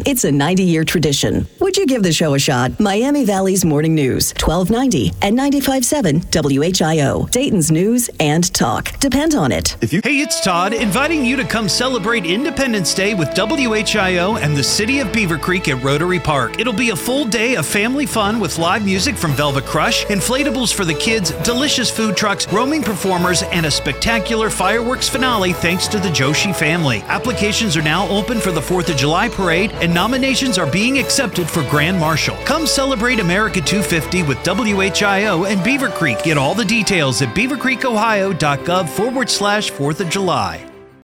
It's a 90-year tradition. Would you give the show a shot? Miami Valley's Morning News, 1290 and 95.7 WHIO. Dayton's News and Talk. Depend on it. Hey, it's Todd, inviting you to come celebrate Independence Day with WHIO and the City of Beaver Creek at Rotary Park. It'll be a full day of family fun with live music from Velvet Crush, inflatables for the kids, delicious food trucks, roaming performers, and a spectacular fireworks finale thanks to the Joshi family. Applications are now open for the 4th of July parade, and nominations are being accepted for Grand Marshal. Come celebrate America 250 with WHIO and Beaver Creek. Get all the details at beavercreekohio.gov/4th of July.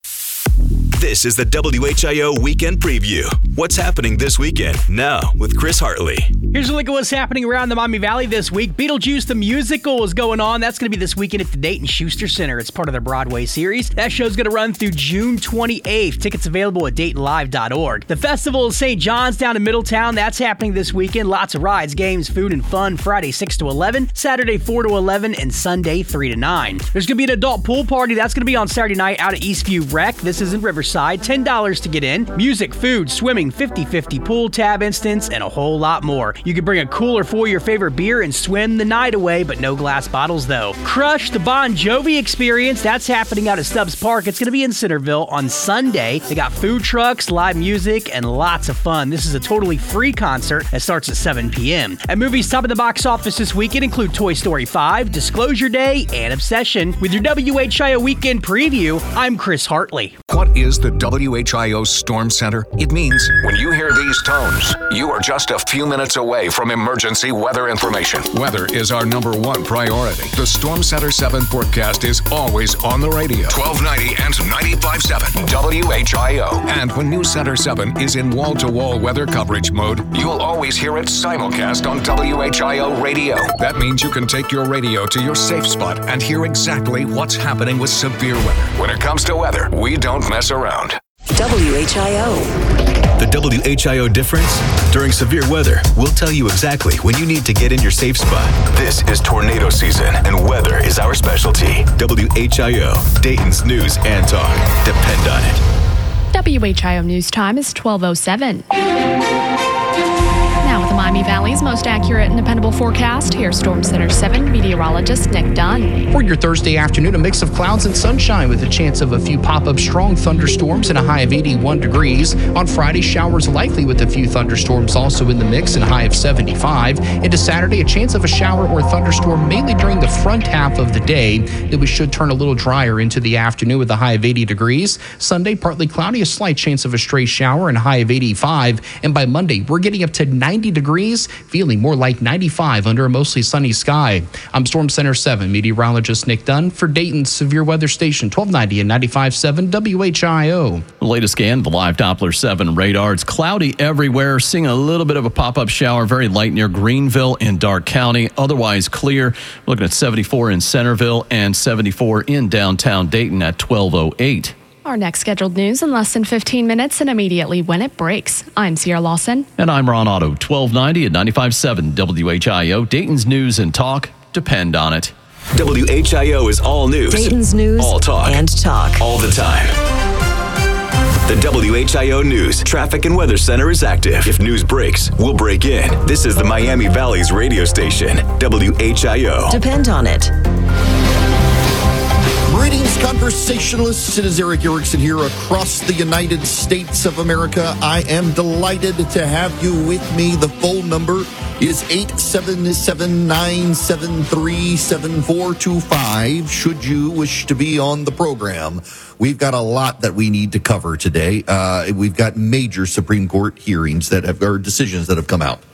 This is the WHIO Weekend Preview. What's happening this weekend? Now with Chris Hartley. Here's a look at what's happening around the Miami Valley this week. Beetlejuice the Musical is going on. That's going to be this weekend at the Dayton Schuster Center. It's part of their Broadway series. That show's going to run through June 28th. Tickets available at DaytonLive.org. The Festival of St. John's down in Middletown. That's happening this weekend. Lots of rides, games, food, and fun. Friday 6 to 11, Saturday 4 to 11, and Sunday 3 to 9. There's going to be an adult pool party. That's going to be on Saturday night out at Eastview Rec. This is in Riverside. $10 to get in. Music, food, swimming, 50/50 pool tab instance, and a whole lot more. You can bring a cooler for your favorite beer and swim the night away, but no glass bottles though. Crush the Bon Jovi experience. That's happening out at Stubbs Park. It's going to be in Centerville on Sunday. They got food trucks, live music, and lots of fun. This is a totally free concert that starts at 7 p.m. And movies top of the box office this weekend include Toy Story 5, Disclosure Day, and Obsession. With your WHIO Weekend Preview, I'm Chris Hartley. What is the WHIO Storm Center? It means when you hear these tones, you are just a few minutes away from emergency weather information. Weather is our number one priority. The Storm Center 7 forecast is always on the radio. 1290 and 95.7 WHIO. And when News Center 7 is in wall-to-wall weather coverage mode, you'll always hear it simulcast on WHIO radio. That means you can take your radio to your safe spot and hear exactly what's happening with severe weather. When it comes to weather, we don't mess around. WHIO. The WHIO difference? During severe weather, we'll tell you exactly when you need to get in your safe spot. This is tornado season, and weather is our specialty. WHIO, Dayton's News and Talk. Depend on it. WHIO News Time is 12:07. Now with the Miami Valley's most accurate and dependable forecast, here's Storm Center 7 meteorologist Nick Dunn. For your Thursday afternoon, a mix of clouds and sunshine with a chance of a few pop-up strong thunderstorms and a high of 81 degrees. On Friday, showers likely with a few thunderstorms also in the mix and a high of 75. Into Saturday, a chance of a shower or thunderstorm mainly during the front half of the day. Then we should turn a little drier into the afternoon with a high of 80 degrees. Sunday, partly cloudy, a slight chance of a stray shower and a high of 85. And by Monday, we're getting up to 90 degrees, feeling more like 95 under a mostly sunny sky. I'm Storm Center 7 meteorologist Nick Dunn for Dayton's Severe Weather Station, 1290 and 95.7 WHIO. The latest scan, the live Doppler 7 radar. It's cloudy everywhere, seeing a little bit of a pop-up shower, very light near Greenville in Dark County. Otherwise clear. Looking at 74 in Centerville and 74 in downtown Dayton at 12:08. Our next scheduled news in less than 15 minutes and immediately when it breaks. I'm Sierra Lawson. And I'm Ron Otto, 1290 at 95.7 WHIO. Dayton's News and Talk. Depend on it. WHIO is all news. Dayton's News all talk. and Talk. All the time. The WHIO News Traffic and Weather Center is active. If news breaks, we'll break in. This is the Miami Valley's radio station, WHIO. Depend on it. Greetings, conversationalists. It is Eric Erickson here across the United States of America. I am delighted to have you with me. The phone number is 877-973-7425. Should you wish to be on the program, we've got a lot that we need to cover today. We've got major Supreme Court hearings or decisions that have come out.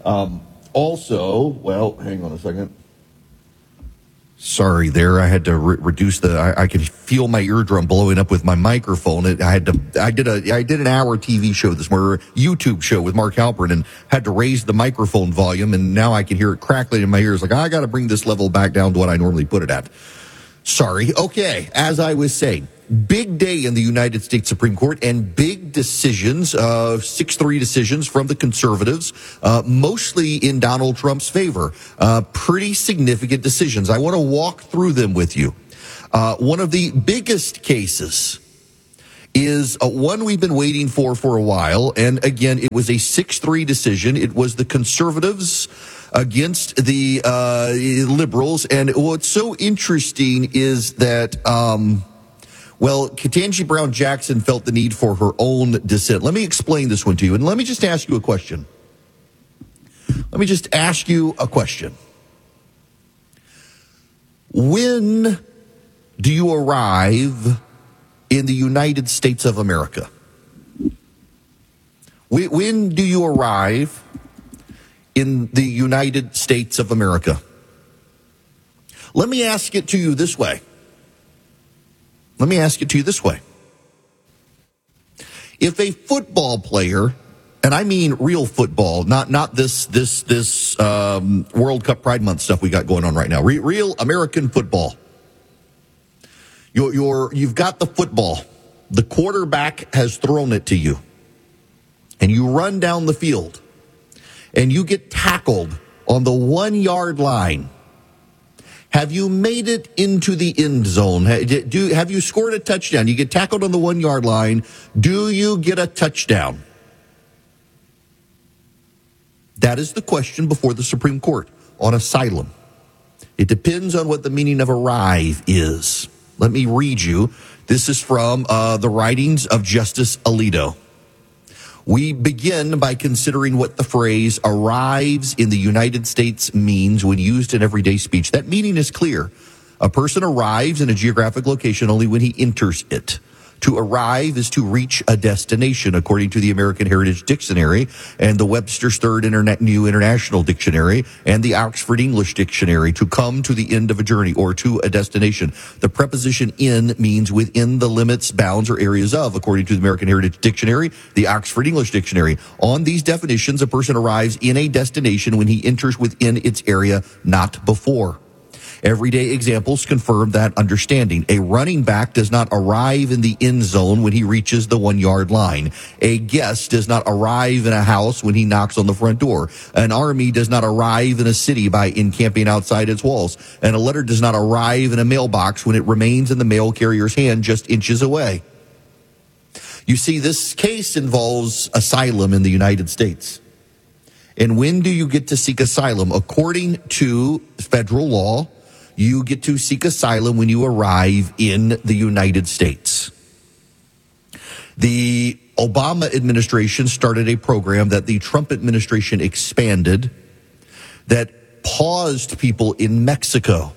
Also, hang on a second. Sorry there. I had to reduce I could feel my eardrum blowing up with my microphone. I did an hour TV show this morning, YouTube show with Mark Halpern, and had to raise the microphone volume, and now I can hear it crackling in my ears. Like, I got to bring this level back down to what I normally put it at. Sorry. Okay. As I was saying, big day in the United States Supreme Court and big decisions, 6-3 decisions from the conservatives, mostly in Donald Trump's favor. Pretty significant decisions. I want to walk through them with you. One of the biggest cases is one we've been waiting for a while. And again, it was a 6-3 decision. It was the conservatives against the liberals. And what's so interesting is that, Ketanji Brown Jackson felt the need for her own dissent. Let me explain this one to you. And let me just ask you a question. When do you arrive in the United States of America? When do you arrive in the United States of America? Let me ask it to you this way. If a football player, and I mean real football, not this World Cup Pride Month stuff we got going on right now, real American football. You've got the football. The quarterback has thrown it to you. And you run down the field. And you get tackled on the 1-yard line. Have you made it into the end zone? Have you scored a touchdown? You get tackled on the 1-yard line. Do you get a touchdown? That is the question before the Supreme Court on asylum. It depends on what the meaning of arrive is. Let me read you. This is from the writings of Justice Alito. We begin by considering what the phrase arrives in the United States means when used in everyday speech. That meaning is clear. A person arrives in a geographic location only when he enters it. To arrive is to reach a destination, according to the American Heritage Dictionary and the Webster's Third New International Dictionary and the Oxford English Dictionary. To come to the end of a journey or to a destination. The preposition in means within the limits, bounds, or areas of, according to the American Heritage Dictionary, the Oxford English Dictionary. On these definitions, a person arrives in a destination when he enters within its area, not before. Everyday examples confirm that understanding. A running back does not arrive in the end zone when he reaches the 1-yard line. A guest does not arrive in a house when he knocks on the front door. An army does not arrive in a city by encamping outside its walls. And a letter does not arrive in a mailbox when it remains in the mail carrier's hand just inches away. You see, this case involves asylum in the United States. And when do you get to seek asylum? According to federal law, you get to seek asylum when you arrive in the United States. The Obama administration started a program that the Trump administration expanded that paused people in Mexico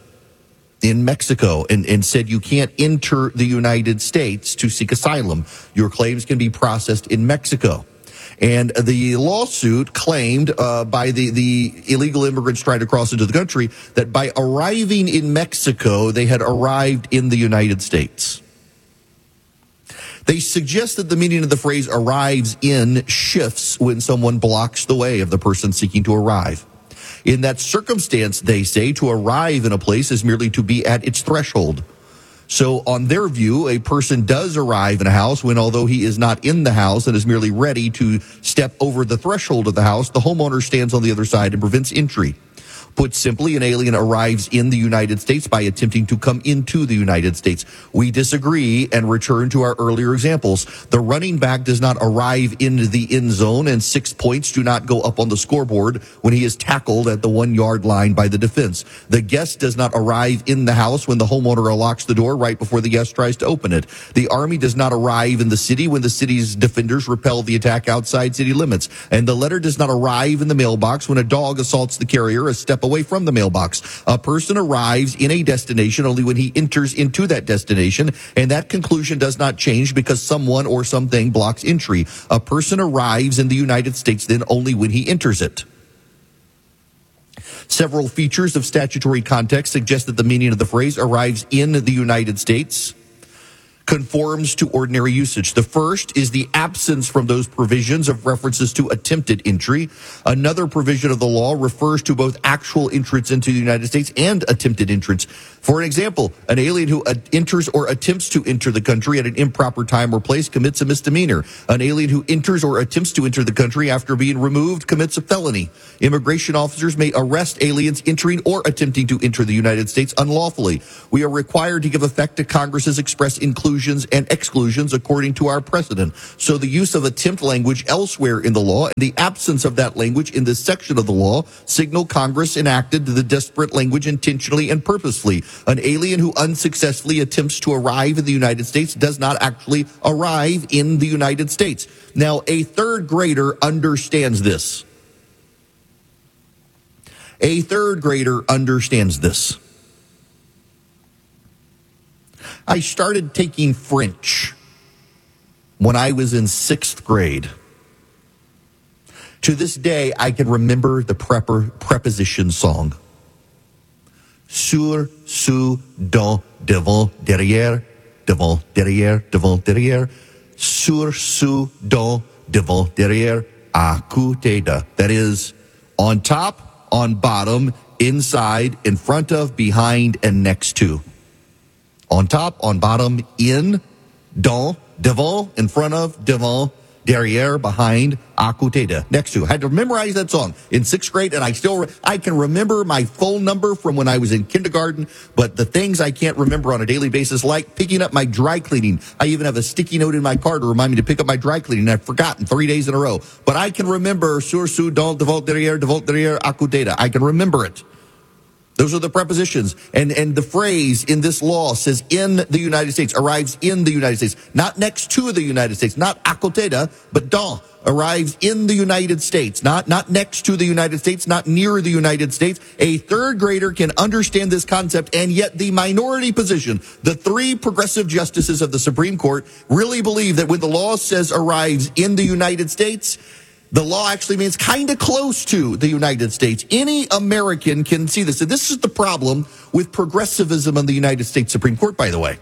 and said you can't enter the United States to seek asylum. Your claims can be processed in Mexico. And the lawsuit claimed by the illegal immigrants trying to cross into the country that by arriving in Mexico, they had arrived in the United States. They suggest that the meaning of the phrase arrives in shifts when someone blocks the way of the person seeking to arrive. In that circumstance, they say, to arrive in a place is merely to be at its threshold. So on their view, a person does arrive in a house when, although he is not in the house and is merely ready to step over the threshold of the house, the homeowner stands on the other side and prevents entry. Put simply, an alien arrives in the United States by attempting to come into the United States. We disagree and return to our earlier examples. The running back does not arrive into the end zone, and 6 points do not go up on the scoreboard when he is tackled at the 1-yard line by the defense. The guest does not arrive in the house when the homeowner unlocks the door right before the guest tries to open it. The army does not arrive in the city when the city's defenders repel the attack outside city limits. And the letter does not arrive in the mailbox when a dog assaults the carrier a step away from the mailbox. A person arrives in a destination only when he enters into that destination, and that conclusion does not change because someone or something blocks entry. A person arrives in the United States then only when he enters it. Several features of statutory context suggest that the meaning of the phrase arrives in the United States conforms to ordinary usage. The first is the absence from those provisions of references to attempted entry. Another provision of the law refers to both actual entrance into the United States and attempted entrance. For an example, an alien who enters or attempts to enter the country at an improper time or place commits a misdemeanor. An alien who enters or attempts to enter the country after being removed commits a felony. Immigration officers may arrest aliens entering or attempting to enter the United States unlawfully. We are required to give effect to Congress's express inclusion inclusions and exclusions according to our precedent. So the use of attempt language elsewhere in the law and the absence of that language in this section of the law signal Congress enacted the desperate language intentionally and purposefully. An alien who unsuccessfully attempts to arrive in the United States does not actually arrive in the United States. Now, a third grader understands this. A third grader understands this. I started taking French when I was in 6th grade. To this day, I can remember the preposition song. Sur, sous, dans, devant, derrière, devant, derrière, devant, derrière. Sur, sous, dans, devant, derrière, à côté de. That is, on top, on bottom, inside, in front of, behind, and next to. On top, on bottom, in, dans, devant, in front of, devant, derrière, behind, à côté de, next to. I had to memorize that song in 6th grade, and I can remember my phone number from when I was in kindergarten, but the things I can't remember on a daily basis, like picking up my dry cleaning. I even have a sticky note in my car to remind me to pick up my dry cleaning, and I've forgotten 3 days in a row. But I can remember sur, sous, dans, devant, derrière, à côté de. I can remember it. Those are the prepositions. And the phrase in this law says in the United States, arrives in the United States. Not next to the United States, not à côté de, but dans, arrives in the United States. Not next to the United States, not near the United States. A third grader can understand this concept, and yet the minority position, the 3 progressive justices of the Supreme Court, really believe that when the law says arrives in the United States, the law actually means kind of close to the United States. Any American can see this. And this is the problem with progressivism in the United States Supreme Court, by the way.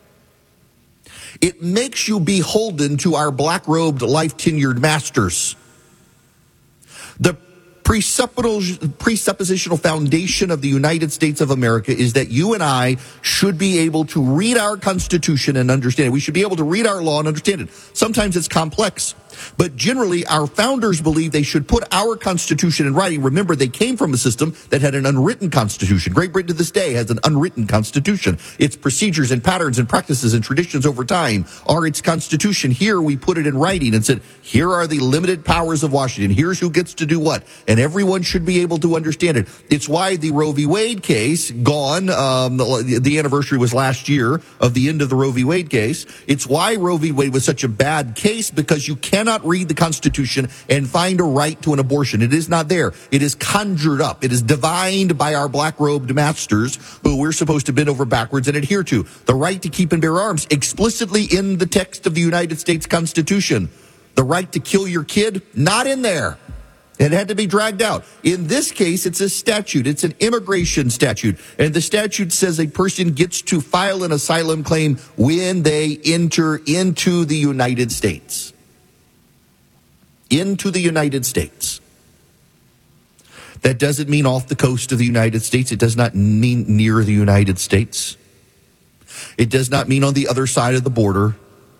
It makes you beholden to our black-robed, life-tenured masters. The presuppositional foundation of the United States of America is that you and I should be able to read our Constitution and understand it. We should be able to read our law and understand it. Sometimes it's complex, but generally our founders believe they should put our Constitution in writing. Remember, they came from a system that had an unwritten Constitution. Great Britain to this day has an unwritten Constitution. Its procedures and patterns and practices and traditions over time are its Constitution. Here we put it in writing and said, here are the limited powers of Washington. Here's who gets to do what. And everyone should be able to understand it. It's why the Roe v. Wade case, gone, the anniversary was last year of the end of the Roe v. Wade case. It's why Roe v. Wade was such a bad case, because you cannot read the Constitution and find a right to an abortion. It is not there. It is conjured up. It is divined by our black-robed masters, who we're supposed to bend over backwards and adhere to. The right to keep and bear arms, explicitly in the text of the United States Constitution. The right to kill your kid, not in there. It had to be dragged out. In this case, it's a statute. It's an immigration statute. And the statute says a person gets to file an asylum claim when they enter into the United States. Into the United States. That doesn't mean off the coast of the United States. It does not mean near the United States. It does not mean on the other side of the border.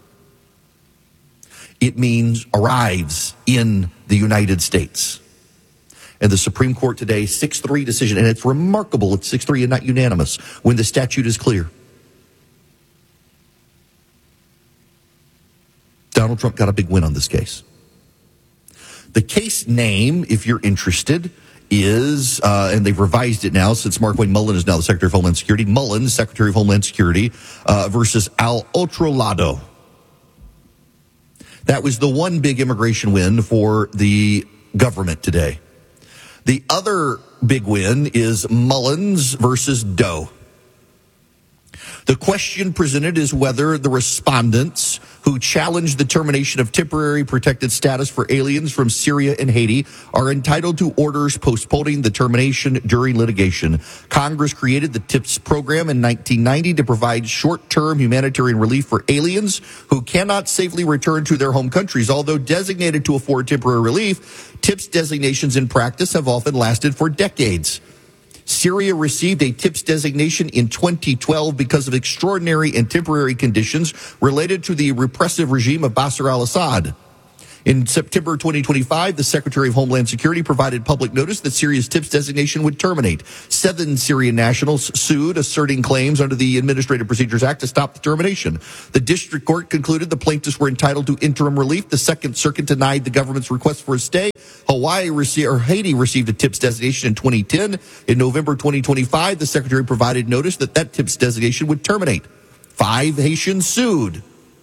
It means arrives in the United States. And the Supreme Court today, 6-3 decision, and it's remarkable, it's 6-3 and not unanimous, when the statute is clear. Donald Trump got a big win on this case. The case name, if you're interested, is, and they've revised it now since Markwayne Mullin is now the Secretary of Homeland Security, Mullin, Secretary of Homeland Security, versus Al Otro Lado. That was the one big immigration win for the government today. The other big win is Mullins versus Doe. The question presented is whether the respondents who challenged the termination of temporary protected status for aliens from Syria and Haiti are entitled to orders postponing the termination during litigation. Congress created the TIPS program in 1990 to provide short-term humanitarian relief for aliens who cannot safely return to their home countries. Although designated to afford temporary relief, TIPS designations in practice have often lasted for decades. Syria received a TIPS designation in 2012 because of extraordinary and temporary conditions related to the repressive regime of Bashar al-Assad. In September 2025, the Secretary of Homeland Security provided public notice that Syria's TIPS designation would terminate. 7 Syrian nationals sued, asserting claims under the Administrative Procedures Act to stop the termination. The district court concluded the plaintiffs were entitled to interim relief. The Second Circuit denied the government's request for a stay. Haiti received a TIPS designation in 2010. In November 2025, the Secretary provided notice that TIPS designation would terminate. 5 Haitians sued.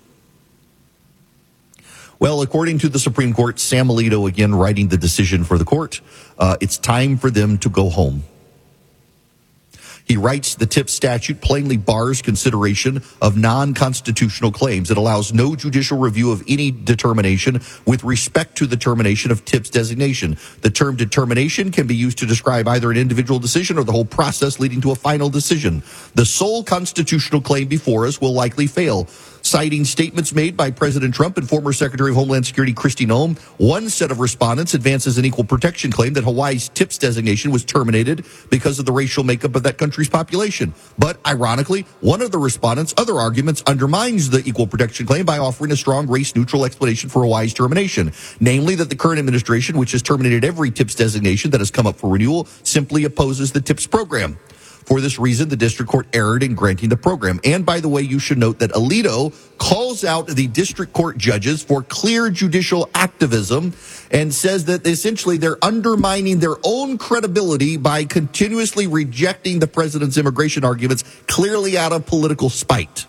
Well, according to the Supreme Court, Sam Alito again writing the decision for the court, it's time for them to go home. He writes, the TIPS statute plainly bars consideration of non-constitutional claims. It allows no judicial review of any determination with respect to the termination of TIPS designation. The term determination can be used to describe either an individual decision or the whole process leading to a final decision. The sole constitutional claim before us will likely fail. Citing statements made by President Trump and former Secretary of Homeland Security Kristi Noem, one set of respondents advances an equal protection claim that Hawaii's TIPS designation was terminated because of the racial makeup of that country's population. But ironically, one of the respondents' other arguments undermines the equal protection claim by offering a strong race-neutral explanation for Hawaii's termination, namely that the current administration, which has terminated every TIPS designation that has come up for renewal, simply opposes the TIPS program. For this reason, the district court erred in granting the program. And by the way, you should note that Alito calls out the district court judges for clear judicial activism and says that essentially they're undermining their own credibility by continuously rejecting the president's immigration arguments clearly out of political spite.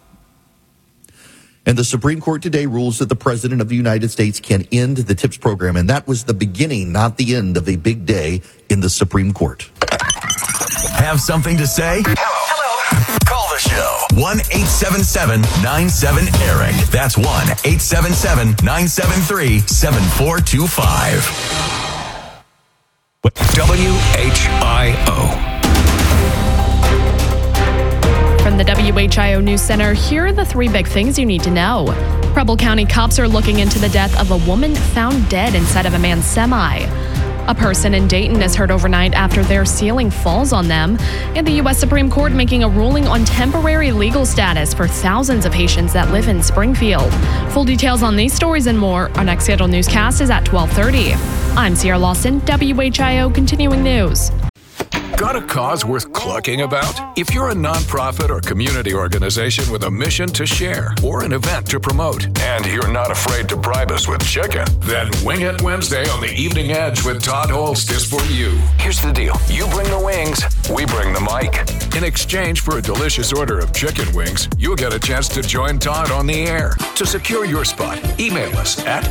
And the Supreme Court today rules that the President of the United States can end the TIPS program. And that was the beginning, not the end, of a big day in the Supreme Court. Have something to say? Hello. Call the show. 1-877-97-ERIC. That's 1-877-973-7425. WHIO. From the WHIO News Center, here are the 3 big things you need to know. Preble County cops are looking into the death of a woman found dead inside of a man's semi. A person in Dayton is hurt overnight after their ceiling falls on them. And the U.S. Supreme Court making a ruling on temporary legal status for thousands of Haitians that live in Springfield. Full details on these stories and more. Our next scheduled newscast is at 12:30. I'm Sierra Lawson, WHIO Continuing News. Got a cause worth clucking about? If you're a nonprofit or community organization with a mission to share or an event to promote, and you're not afraid to bribe us with chicken, then Wing It Wednesday on the Evening Edge with Todd Holst is for you. Here's the deal. You bring the wings, we bring the mic. In exchange for a delicious order of chicken wings, you'll get a chance to join Todd on the air. To secure your spot, email us at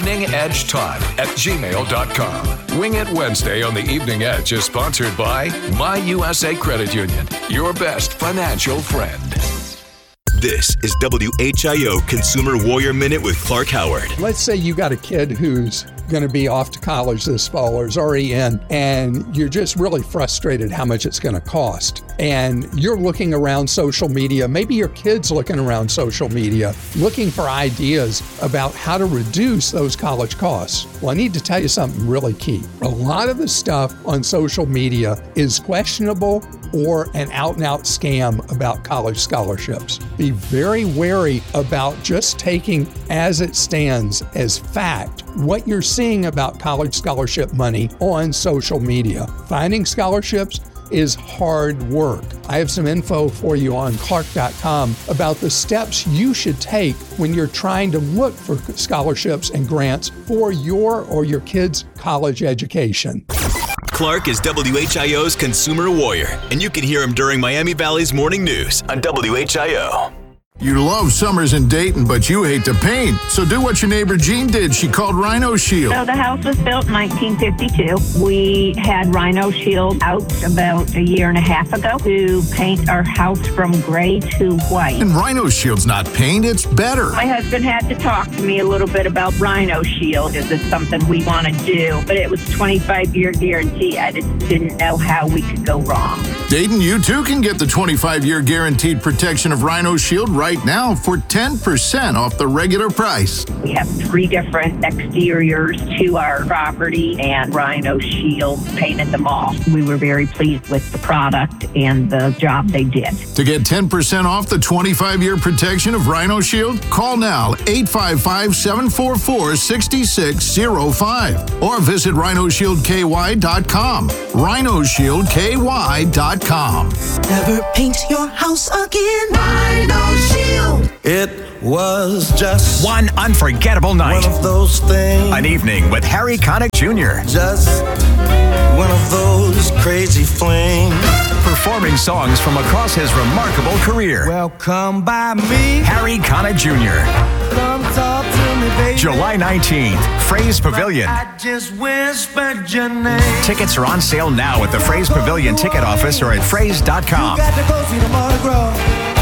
eveningedgetodd@gmail.com. Wing It Wednesday on the Evening Edge is sponsored by My USA Credit Union, your best financial friend. This is WHIO Consumer Warrior Minute with Clark Howard. Let's say you got a kid who's going to be off to college this fall or is already in, and you're just really frustrated how much it's going to cost. And you're looking around social media, maybe your kid's looking around social media, looking for ideas about how to reduce those college costs. Well, I need to tell you something really key. A lot of the stuff on social media is questionable or an out-and-out scam about college scholarships. Be very wary about just taking as it stands as fact what you're seeing about college scholarship money on social media. Finding scholarships is hard work. I have some info for you on Clark.com about the steps you should take when you're trying to look for scholarships and grants for your or your kids' college education. Clark is WHIO's Consumer Warrior, and you can hear him during Miami Valley's Morning News on WHIO. You love summers in Dayton, but you hate to paint. So do what your neighbor Jean did. She called Rhino Shield. So the house was built in 1952. We had Rhino Shield out about a year and a half ago to paint our house from gray to white. And Rhino Shield's not paint, it's better. My husband had to talk to me a little bit about Rhino Shield. Is this something we want to do? But it was 25-year guarantee. I just didn't know how we could go wrong. Dayton, you too can get the 25-year guaranteed protection of Rhino Shield right right now for 10% off the regular price. We have 3 different exteriors to our property, and Rhino Shield painted them all. We were very pleased with the product and the job they did. To get 10% off the 25-year protection of Rhino Shield, call now 855-744-6605 or visit RhinoShieldKY.com. RhinoShieldKY.com. Never paint your house again. Rhino Shield. It was just one unforgettable night. One of those things. An evening with Harry Connick Jr. Just one of those crazy flings. Performing songs from across his remarkable career. Well, come by me. Harry Connick Jr. Come talk to me, baby. July 19th, Fraze Pavilion. I just whispered your name. Tickets are on sale now at the Fraze Pavilion ticket office or at fraze.com. You got to go see the Mardi Gras.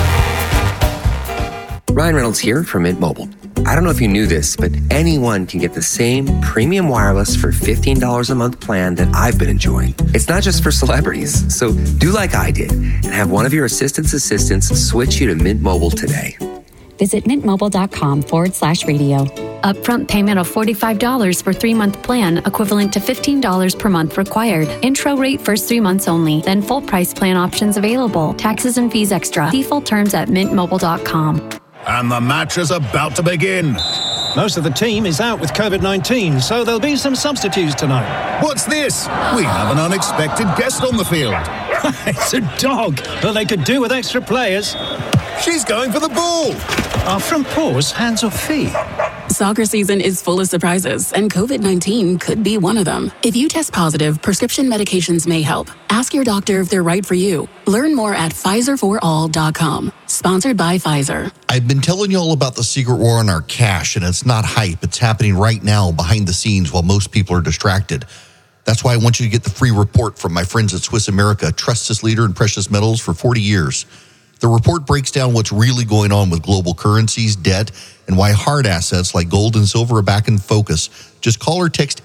Ryan Reynolds here from Mint Mobile. I don't know if you knew this, but anyone can get the same premium wireless for $15 a month plan that I've been enjoying. It's not just for celebrities, so do like I did and have one of your assistants switch you to Mint Mobile today. Visit mintmobile.com/radio. Upfront payment of $45 for 3-month plan, equivalent to $15 per month required. Intro rate first 3 months only, then full price plan options available. Taxes and fees extra. See full terms at mintmobile.com. And the match is about to begin. Most of the team is out with COVID-19, so there'll be some substitutes tonight. What's this? We have an unexpected guest on the field. It's a dog, but they could do with extra players. She's going for the ball. Are front paws hands or feet? Soccer season is full of surprises, and COVID-19 could be one of them. If you test positive, prescription medications may help. Ask your doctor if they're right for you. Learn more at PfizerForAll.com. Sponsored by Pfizer. I've been telling you all about the secret war on our cash, and it's not hype. It's happening right now behind the scenes while most people are distracted. That's why I want you to get the free report from my friends at Swiss America, a trusted leader in precious metals for 40 years. The report breaks down what's really going on with global currencies, debt, and why hard assets like gold and silver are back in focus. Just call or text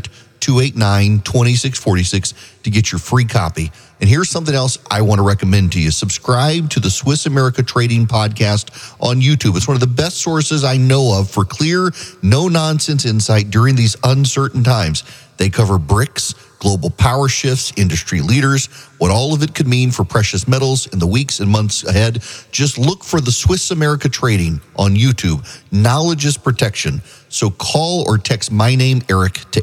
800-289-2646 to get your free copy. And here's something else I want to recommend to you. Subscribe to the Swiss America Trading Podcast on YouTube. It's one of the best sources I know of for clear, no-nonsense insight during these uncertain times. They cover BRICS, global power shifts, industry leaders, what all of it could mean for precious metals in the weeks and months ahead. Just look for the Swiss America Trading on YouTube. Knowledge is protection. So call or text my name, Eric, to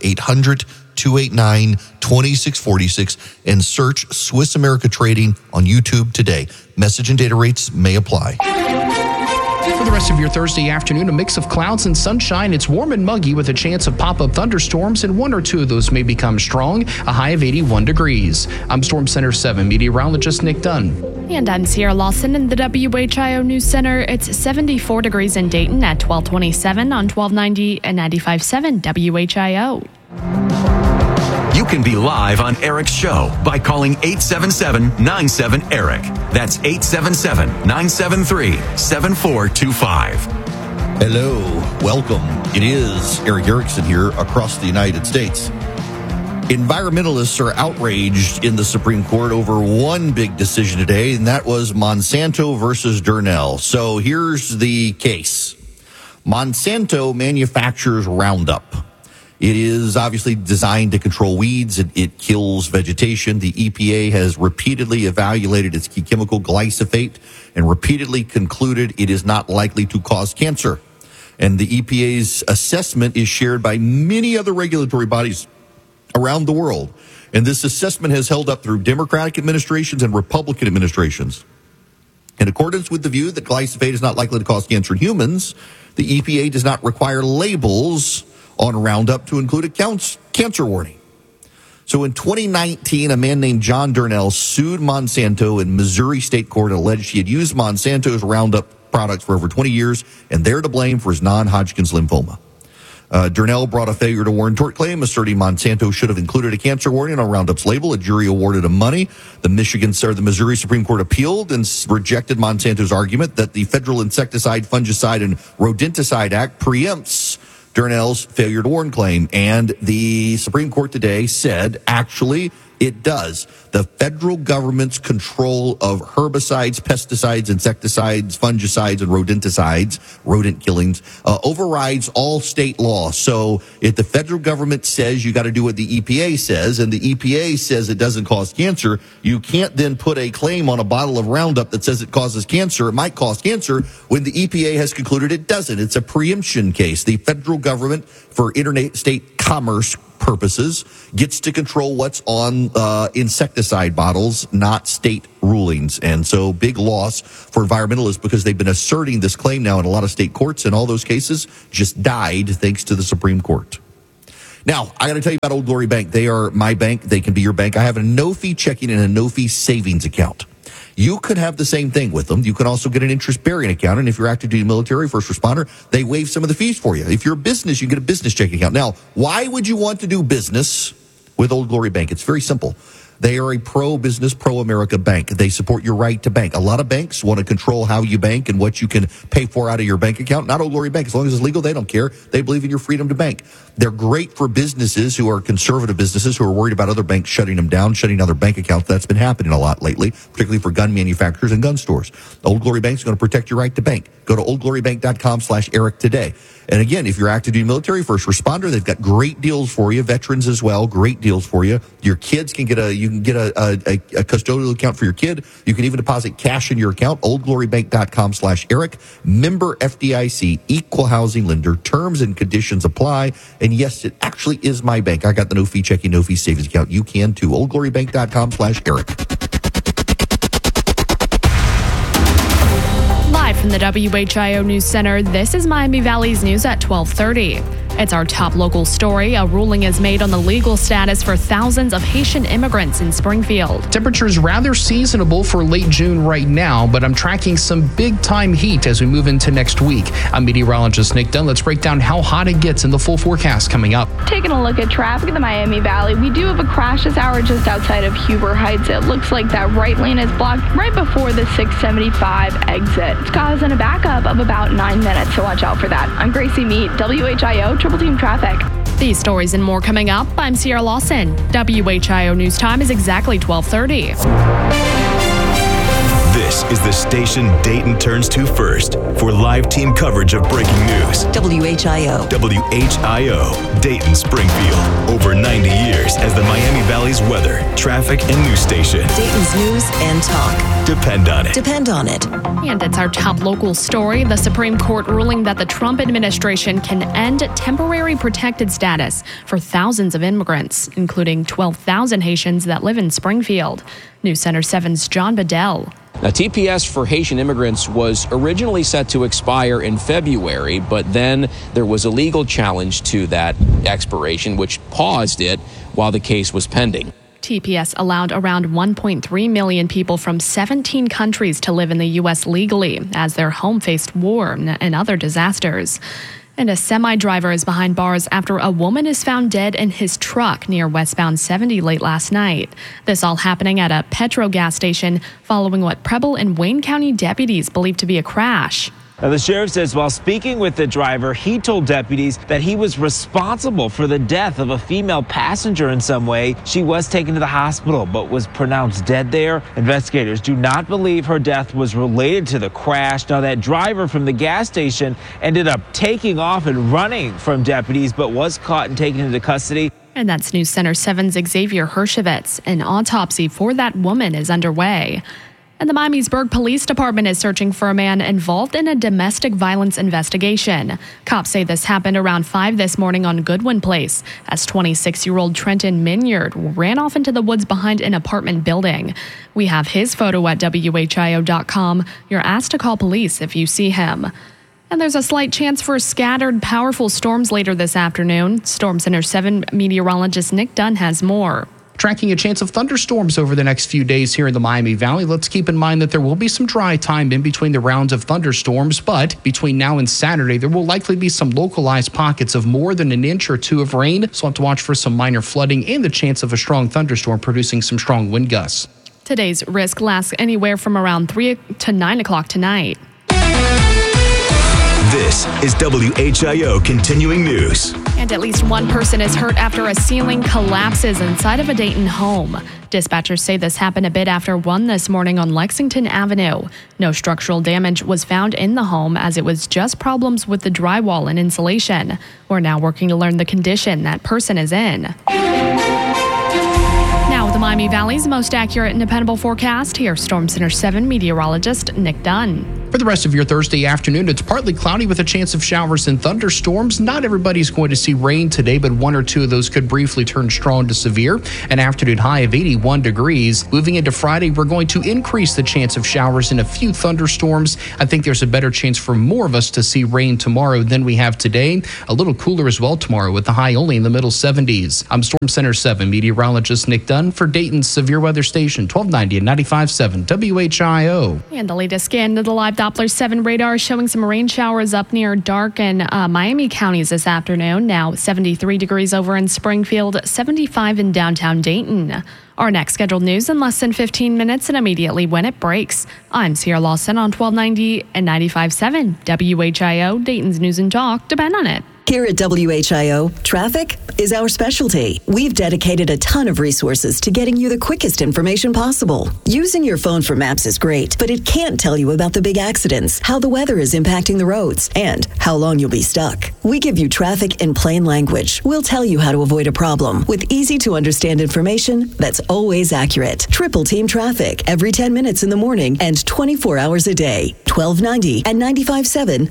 800-289-2646 and search Swiss America Trading on YouTube today. Message and data rates may apply. For the rest of your Thursday afternoon, a mix of clouds and sunshine. It's warm and muggy with a chance of pop-up thunderstorms, and 1 or 2 of those may become strong, a high of 81 degrees. I'm Storm Center 7 meteorologist Nick Dunn. And I'm Sierra Lawson in the WHIO News Center. It's 74 degrees in Dayton at 1227 on 1290 and 95.7 WHIO. You can be live on Eric's show by calling 877-97-ERIC. That's 877-973-7425. Hello, welcome. It is Eric Erickson here across the United States. Environmentalists are outraged in the Supreme Court over one big decision today, and that was Monsanto versus Durnell. So here's the case. Monsanto manufactures Roundup. It is obviously designed to control weeds. It kills vegetation. The EPA has repeatedly evaluated its key chemical, glyphosate, and repeatedly concluded it is not likely to cause cancer. And the EPA's assessment is shared by many other regulatory bodies around the world. And this assessment has held up through Democratic administrations and Republican administrations. In accordance with the view that glyphosate is not likely to cause cancer in humans, the EPA does not require labels on Roundup to include a cancer warning. So in 2019, a man named John Durnell sued Monsanto in Missouri State Court and alleged he had used Monsanto's Roundup products for over 20 years, and they're to blame for his non-Hodgkin's lymphoma. Durnell brought a failure to warn tort claim, asserting Monsanto should have included a cancer warning on Roundup's label. A jury awarded him money. The Missouri Supreme Court appealed and rejected Monsanto's argument that the Federal Insecticide, Fungicide, and Rodenticide Act preempts Durnell's failure to warn claim. And the Supreme Court today said, actually, It does. The federal government's control of herbicides, pesticides, insecticides, fungicides, and rodenticides, rodent killings, overrides all state law. So if the federal government says you got to do what the EPA says, and the EPA says it doesn't cause cancer, you can't then put a claim on a bottle of Roundup that says it causes cancer, it might cause cancer, when the EPA has concluded it doesn't. It's a preemption case. The federal government, for interstate commerce purposes, gets to control what's on insecticide bottles, not state rulings. And so big loss for environmentalists, because they've been asserting this claim now in a lot of state courts, and all those cases just died thanks to the Supreme Court. Now, I got to tell you about Old Glory Bank. They are my bank. They can be your bank. I have a no-fee checking and a no-fee savings account. You could have the same thing with them. You can also get an interest-bearing account, and if you're active duty military, first responder, they waive some of the fees for you. If you're a business, you get a business checking account. Now, why would you want to do business with Old Glory Bank? It's very simple. They are a pro-business, pro-America bank. They support your right to bank. A lot of banks want to control how you bank and what you can pay for out of your bank account. Not Old Glory Bank. As long as it's legal, they don't care. They believe in your freedom to bank. They're great for businesses who are conservative businesses who are worried about other banks shutting them down, shutting down their bank accounts. That's been happening a lot lately, particularly for gun manufacturers and gun stores. Old Glory Bank is going to protect your right to bank. Go to oldglorybank.com/Eric today. And again, if you're active duty military, first responder, they've got great deals for you. Veterans as well, great deals for you. Your kids can get a custodial account for your kid. You can even deposit cash in your account. Oldglorybank.com/Eric. Member FDIC, equal housing lender. Terms and conditions apply. And yes, it actually is my bank. I got the no fee checking, no fee savings account. You can too. Oldglorybank.com/Eric. From the WHIO News Center, this is Miami Valley's news at 12:30. It's our top local story. A ruling is made on the legal status for thousands of Haitian immigrants in Springfield. Temperatures rather seasonable for late June right now, but I'm tracking some big-time heat as we move into next week. I'm meteorologist Nick Dunn. Let's break down how hot it gets in the full forecast coming up. Taking a look at traffic in the Miami Valley, we do have a crash this hour just outside of Huber Heights. It looks like that right lane is blocked right before the 675 exit. It's causing a backup of about 9 minutes, so watch out for that. I'm Gracie Mead, WHIO Triple Team Traffic. These stories and more coming up. I'm Sierra Lawson. WHIO News Time is exactly 12:30. This is the station Dayton turns to first for live team coverage of breaking news. WHIO. WHIO, Dayton, Springfield. Over 90 years as the Miami Valley's weather, traffic, and news station. Dayton's news and talk. Depend on it. Depend on it. And it's our top local story. The Supreme Court ruling that the Trump administration can end temporary protected status for thousands of immigrants, including 12,000 Haitians that live in Springfield. News Center 7's John Bedell. Now, TPS for Haitian immigrants was originally set to expire in February, but then there was a legal challenge to that expiration, which paused it while the case was pending. TPS allowed around 1.3 million people from 17 countries to live in the U.S. legally as their home faced war and other disasters. And a semi-driver is behind bars after a woman is found dead in his truck near westbound 70 late last night. This all happening at a Petro gas station following what Preble and Wayne County deputies believe to be a crash. Now, the sheriff says while speaking with the driver, he told deputies that he was responsible for the death of a female passenger in some way. She was taken to the hospital, but was pronounced dead there. Investigators do not believe her death was related to the crash. Now, that driver from the gas station ended up taking off and running from deputies, but was caught and taken into custody. And that's News Center 7's Xavier Hershevitz. An autopsy for that woman is underway. And the Miamisburg Police Department is searching for a man involved in a domestic violence investigation. Cops say this happened around 5 this morning on Goodwin Place as 26-year-old Trenton Minyard ran off into the woods behind an apartment building. We have his photo at WHIO.com. You're asked to call police if you see him. And there's a slight chance for scattered, powerful storms later this afternoon. Storm Center 7 meteorologist Nick Dunn has more. Tracking a chance of thunderstorms over the next few days here in the Miami Valley. Let's keep in mind that there will be some dry time in between the rounds of thunderstorms, but between now and Saturday, there will likely be some localized pockets of more than an inch or two of rain. So we'll have to watch for some minor flooding and the chance of a strong thunderstorm producing some strong wind gusts. Today's risk lasts anywhere from around 3 to 9 o'clock tonight. This is WHIO Continuing News. And at least one person is hurt after a ceiling collapses inside of a Dayton home. Dispatchers say this happened a bit after 1 this morning on Lexington Avenue. No structural damage was found in the home as it was just problems with the drywall and insulation. We're now working to learn the condition that person is in. Now with the Miami Valley's most accurate and dependable forecast, here's Storm Center 7 meteorologist Nick Dunn. For the rest of your Thursday afternoon, it's partly cloudy with a chance of showers and thunderstorms. Not everybody's going to see rain today, but 1 or 2 of those could briefly turn strong to severe. An afternoon high of 81 degrees. Moving into Friday, we're going to increase the chance of showers and a few thunderstorms. I think there's a better chance for more of us to see rain tomorrow than we have today. A little cooler as well tomorrow with the high only in the middle 70s. I'm Storm Center 7 meteorologist Nick Dunn for Dayton's Severe Weather Station, 1290 and 95.7 WHIO. And the latest scan of the live Doppler 7 radar is showing some rain showers up near Dark and Miami counties this afternoon. Now 73 degrees over in Springfield, 75 in downtown Dayton. Our next scheduled news in less than 15 minutes and immediately when it breaks. I'm Sierra Lawson on 1290 and 95.7 WHIO, Dayton's News and Talk. Depend on it. Here at WHIO, traffic is our specialty. We've dedicated a ton of resources to getting you the quickest information possible. Using your phone for maps is great, but it can't tell you about the big accidents, how the weather is impacting the roads, and how long you'll be stuck. We give you traffic in plain language. We'll tell you how to avoid a problem with easy-to-understand information that's always accurate. Triple Team Traffic every 10 minutes in the morning and 24 hours a day. 1290 and 95.7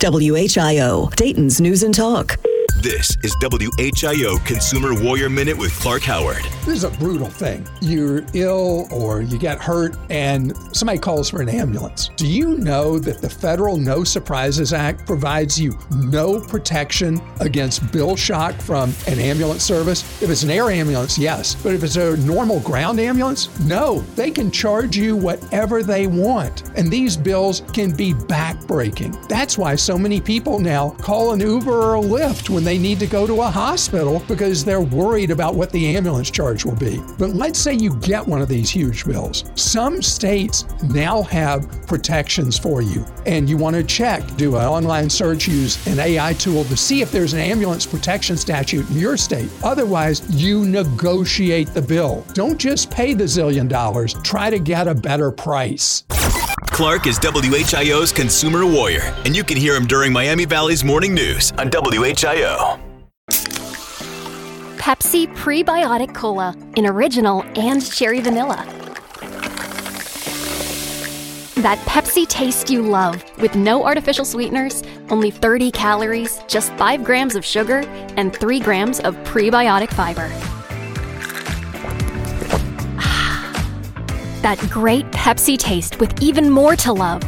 WHIO, Dayton's News and Talk. This is WHIO Consumer Warrior Minute with Clark Howard. This is a brutal thing. You're ill or you get hurt and somebody calls for an ambulance. Do you know that the federal No Surprises Act provides you no protection against bill shock from an ambulance service? If it's an air ambulance, yes. But if it's a normal ground ambulance, no. They can charge you whatever they want. And these bills can be backbreaking. That's why so many people now call an Uber or a Lyft when they need to go to a hospital because they're worried about what the ambulance charge will be. But let's say you get one of these huge bills. Some states now have protections for you, and you want to check, do an online search, use an AI tool to see if there's an ambulance protection statute in your state. Otherwise, you negotiate the bill. Don't just pay the $1 zillion. Try to get a better price. Clark is WHIO's Consumer Warrior, and you can hear him during Miami Valley's Morning News on WHIO. Pepsi Prebiotic Cola in original and cherry vanilla. That Pepsi taste you love with no artificial sweeteners, only 30 calories, just 5 grams of sugar, and 3 grams of prebiotic fiber. That great Pepsi taste with even more to love.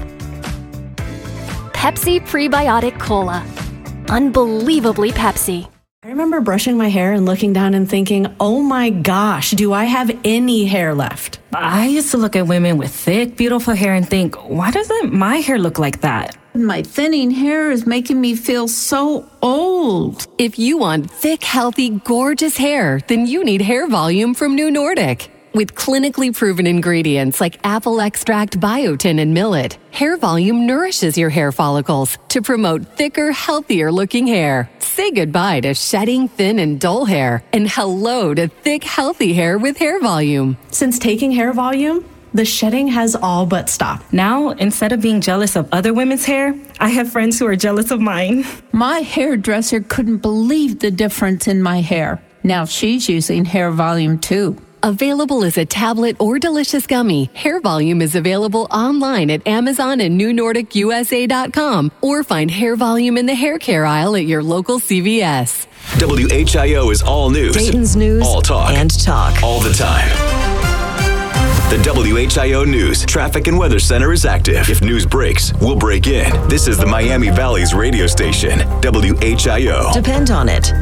Pepsi Prebiotic Cola. Unbelievably Pepsi. I remember brushing my hair and looking down and thinking, oh my gosh, do I have any hair left? I used to look at women with thick, beautiful hair and think, why doesn't my hair look like that? My thinning hair is making me feel so old. If you want thick, healthy, gorgeous hair, then you need Hair Volume from New Nordic. With clinically proven ingredients like apple extract, biotin, and millet, Hair Volume nourishes your hair follicles to promote thicker, healthier looking hair. Say goodbye to shedding, thin, and dull hair, and hello to thick, healthy hair with Hair Volume. Since taking Hair Volume, the shedding has all but stopped. Now, instead of being jealous of other women's hair, I have friends who are jealous of mine. My hairdresser couldn't believe the difference in my hair. Now she's using Hair Volume too. Available as a tablet or delicious gummy, Hair Volume is available online at Amazon and NewNordicUSA.com, or find Hair Volume in the hair care aisle at your local CVS. WHIO is all news. Dayton's News all talk. And talk. All the time. The WHIO News Traffic and Weather Center is active. If news breaks, we'll break in. This is the Miami Valley's radio station, WHIO. Depend on it.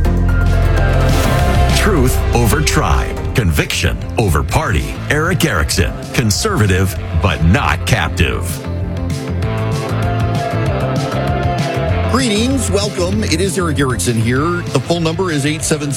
Truth over tribe. Conviction over party. Eric Erickson. Conservative, but not captive. Greetings. Welcome. It is Eric Erickson here. The phone number is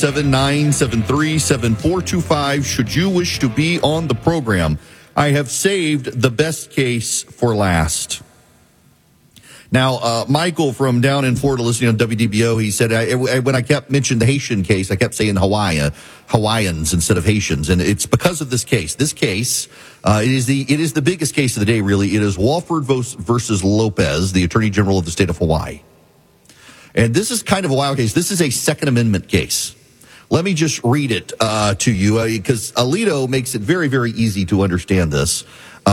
877-973-7425 should you wish to be on the program. I have saved the best case for last. Now, Michael from down in Florida listening on WDBO, he said, when I kept mentioning the Haitian case, I kept saying Hawaiians instead of Haitians. And it's because of this case. This case, it is the biggest case of the day, really. It is Walford versus Lopez, the Attorney General of the state of Hawaii. And this is kind of a wild case. This is a Second Amendment case. Let me just read it to you, because Alito makes it very, very easy to understand this.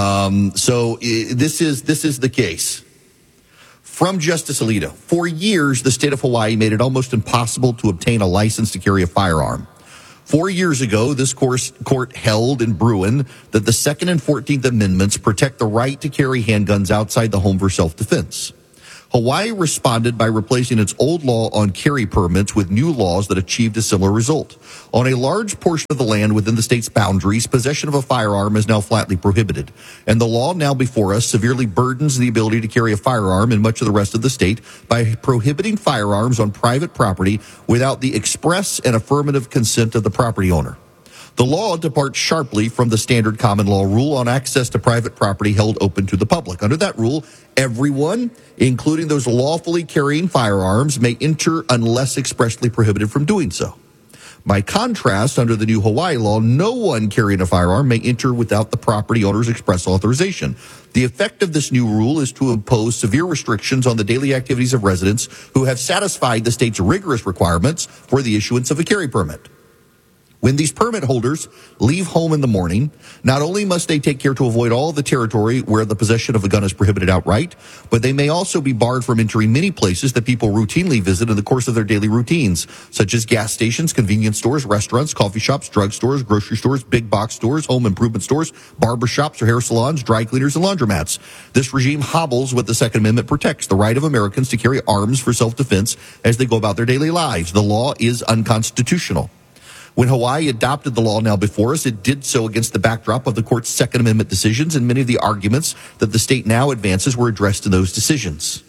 This is the case. From Justice Alito, for years, the state of Hawaii made it almost impossible to obtain a license to carry a firearm. 4 years ago, this court held in Bruin that the Second and 14th Amendments protect the right to carry handguns outside the home for self-defense. Hawaii responded by replacing its old law on carry permits with new laws that achieved a similar result. On a large portion of the land within the state's boundaries, possession of a firearm is now flatly prohibited. And the law now before us severely burdens the ability to carry a firearm in much of the rest of the state by prohibiting firearms on private property without the express and affirmative consent of the property owner. The law departs sharply from the standard common law rule on access to private property held open to the public. Under that rule, everyone, including those lawfully carrying firearms, may enter unless expressly prohibited from doing so. By contrast, under the new Hawaii law, no one carrying a firearm may enter without the property owner's express authorization. The effect of this new rule is to impose severe restrictions on the daily activities of residents who have satisfied the state's rigorous requirements for the issuance of a carry permit. When these permit holders leave home in the morning, not only must they take care to avoid all the territory where the possession of a gun is prohibited outright, but they may also be barred from entering many places that people routinely visit in the course of their daily routines, such as gas stations, convenience stores, restaurants, coffee shops, drugstores, grocery stores, big box stores, home improvement stores, barber shops or hair salons, dry cleaners, and laundromats. This regime hobbles what the Second Amendment protects, the right of Americans to carry arms for self-defense as they go about their daily lives. The law is unconstitutional. When Hawaii adopted the law now before us, it did so against the backdrop of the court's Second Amendment decisions, and many of the arguments that the state now advances were addressed in those decisions.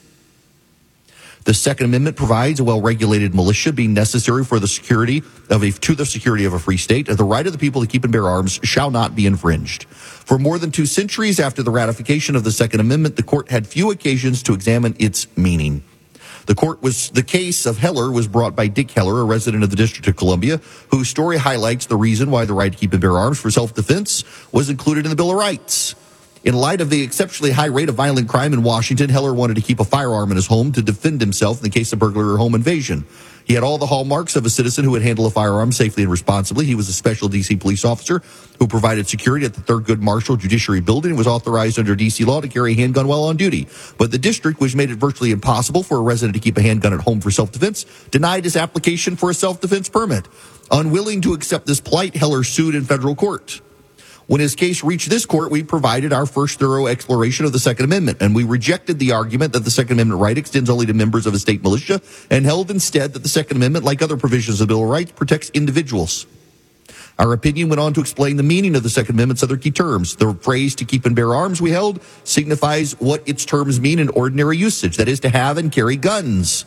The Second Amendment provides a well-regulated militia being necessary for the security of a free state. The right of the people to keep and bear arms shall not be infringed. For more than 2 centuries after the ratification of the Second Amendment, the court had few occasions to examine its meaning. The case of Heller was brought by Dick Heller, a resident of the District of Columbia, whose story highlights the reason why the right to keep and bear arms for self-defense was included in the Bill of Rights. In light of the exceptionally high rate of violent crime in Washington, Heller wanted to keep a firearm in his home to defend himself in the case of burglary or home invasion. He had all the hallmarks of a citizen who would handle a firearm safely and responsibly. He was a special D.C. police officer who provided security at the Thurgood Marshall Judiciary Building and was authorized under D.C. law to carry a handgun while on duty. But the district, which made it virtually impossible for a resident to keep a handgun at home for self-defense, denied his application for a self-defense permit. Unwilling to accept this plight, Heller sued in federal court. When his case reached this court, we provided our first thorough exploration of the Second Amendment, and we rejected the argument that the Second Amendment right extends only to members of a state militia, and held instead that the Second Amendment, like other provisions of the Bill of Rights, protects individuals. Our opinion went on to explain the meaning of the Second Amendment's other key terms. The phrase "to keep and bear arms," we held, signifies what its terms mean in ordinary usage, that is, to have and carry guns.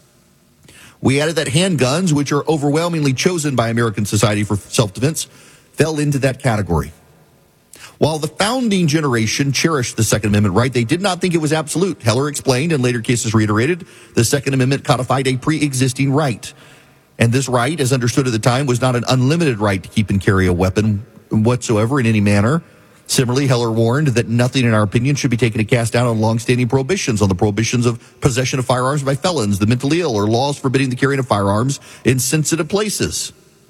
We added that handguns, which are overwhelmingly chosen by American society for self-defense, fell into that category. While the founding generation cherished the Second Amendment right, they did not think it was absolute. Heller explained, and later cases reiterated, the Second Amendment codified a pre-existing right. And this right, as understood at the time, was not an unlimited right to keep and carry a weapon whatsoever in any manner. Similarly, Heller warned that nothing, in our opinion, should be taken to cast down on longstanding prohibitions, on the prohibitions of possession of firearms by felons, the mentally ill, or laws forbidding the carrying of firearms in sensitive places.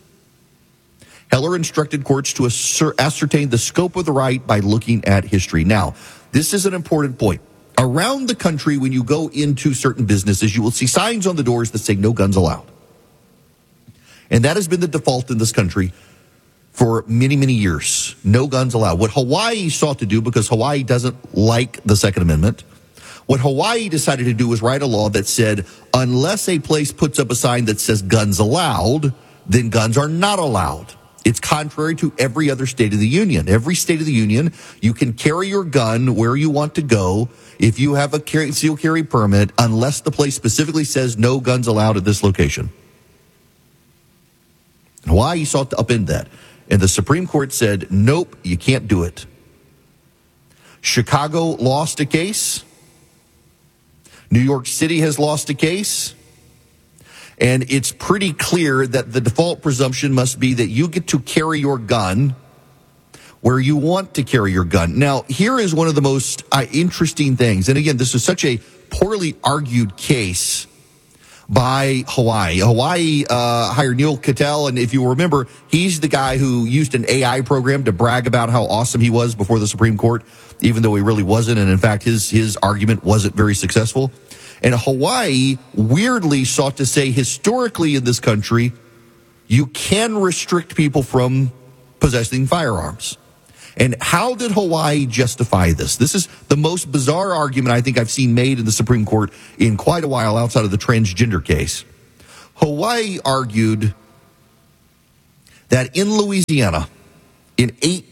Heller instructed courts to ascertain the scope of the right by looking at history. Now, this is an important point. Around the country, when you go into certain businesses, you will see signs on the doors that say "no guns allowed." And that has been the default in this country for many, many years. No guns allowed. What Hawaii sought to do, because Hawaii doesn't like the Second Amendment, what Hawaii decided to do was write a law that said, unless a place puts up a sign that says "guns allowed," then guns are not allowed. It's contrary to every other state of the union. Every state of the union, you can carry your gun where you want to go if you have a concealed carry permit, unless the place specifically says "no guns allowed at this location." Hawaii sought to upend that. And the Supreme Court said, nope, you can't do it. Chicago lost a case. New York City has lost a case. And it's pretty clear that the default presumption must be that you get to carry your gun where you want to carry your gun. Now, here is one of the most interesting things. And again, this is such a poorly argued case by Hawaii. Hawaii hired Neil Cattell, and if you remember, he's the guy who used an AI program to brag about how awesome he was before the Supreme Court, even though he really wasn't. And in fact, his argument wasn't very successful. And Hawaii weirdly sought to say historically in this country, you can restrict people from possessing firearms. And how did Hawaii justify this? This is the most bizarre argument I think I've seen made in the Supreme Court in quite a while outside of the transgender case. Hawaii argued that in Louisiana, in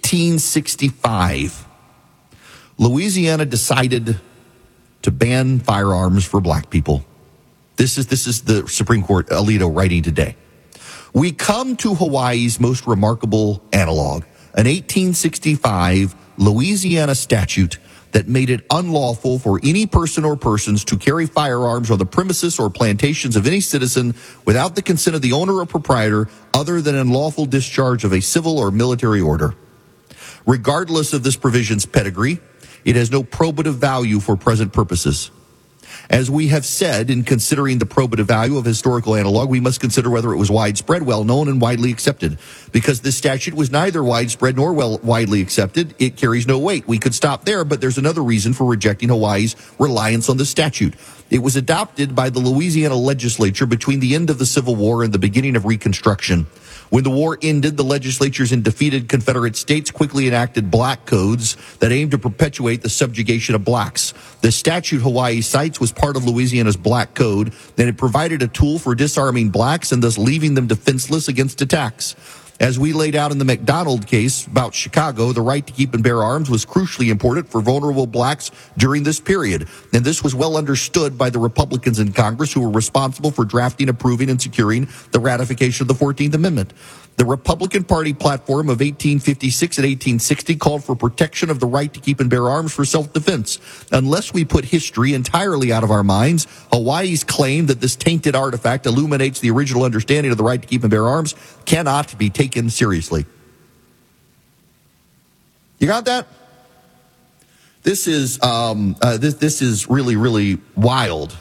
1865, Louisiana decided to ban firearms for black people. This is the Supreme Court, Alito, writing today. We come to Hawaii's most remarkable analog, an 1865 Louisiana statute that made it unlawful for any person or persons to carry firearms on the premises or plantations of any citizen without the consent of the owner or proprietor other than in lawful discharge of a civil or military order. Regardless of this provision's pedigree, it has no probative value for present purposes. As we have said, in considering the probative value of historical analog, we must consider whether it was widespread, well-known, and widely accepted. Because this statute was neither widespread nor widely accepted, it carries no weight. We could stop there, but there's another reason for rejecting Hawaii's reliance on the statute. It was adopted by the Louisiana legislature between the end of the Civil War and the beginning of Reconstruction. When the war ended, the legislatures in defeated Confederate states quickly enacted black codes that aimed to perpetuate the subjugation of blacks. The statute Hawaii cites was part of Louisiana's Black Code, and it provided a tool for disarming blacks and thus leaving them defenseless against attacks. As we laid out in the McDonald case about Chicago, the right to keep and bear arms was crucially important for vulnerable blacks during this period. And this was well understood by the Republicans in Congress who were responsible for drafting, approving, and securing the ratification of the 14th Amendment. The Republican Party platform of 1856 and 1860 called for protection of the right to keep and bear arms for self-defense. Unless we put history entirely out of our minds, Hawaii's claim that this tainted artifact illuminates the original understanding of the right to keep and bear arms cannot be taken seriously. You got that? This is this is really, really wild.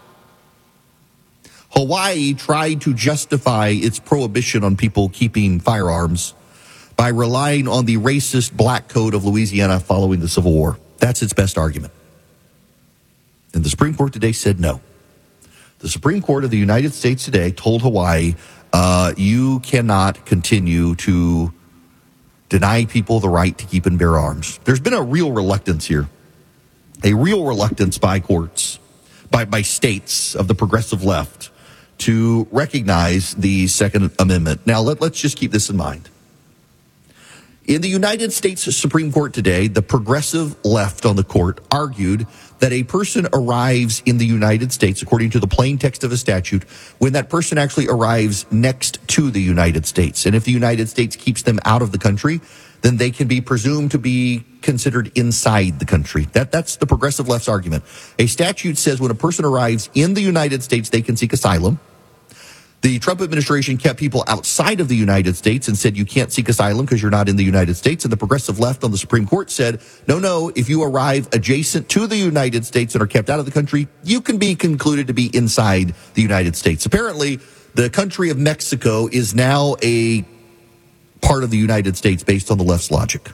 Hawaii tried to justify its prohibition on people keeping firearms by relying on the racist black code of Louisiana following the Civil War. That's its best argument. And the Supreme Court today said no. The Supreme Court of the United States today told Hawaii, you cannot continue to deny people the right to keep and bear arms. There's been a real reluctance here, a real reluctance by courts, by states of the progressive left to recognize the Second Amendment. Now, let's just keep this in mind. In the United States Supreme Court today, the progressive left on the court argued that a person arrives in the United States, according to the plain text of a statute, when that person actually arrives next to the United States. And if the United States keeps them out of the country, then they can be presumed to be considered inside the country. That's the progressive left's argument. A statute says when a person arrives in the United States, they can seek asylum. The Trump administration kept people outside of the United States and said you can't seek asylum because you're not in the United States. And the progressive left on the Supreme Court said, no, if you arrive adjacent to the United States and are kept out of the country, you can be concluded to be inside the United States. Apparently, the country of Mexico is now a part of the United States based on the left's logic.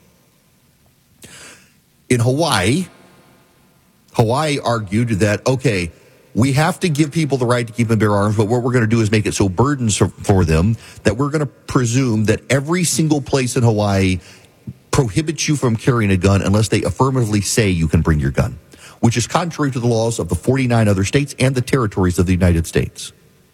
In Hawaii argued that, okay, we have to give people the right to keep and bear arms, but what we're going to do is make it so burdensome for them that we're going to presume that every single place in Hawaii prohibits you from carrying a gun unless they affirmatively say you can bring your gun, which is contrary to the laws of the 49 other states and the territories of the United States.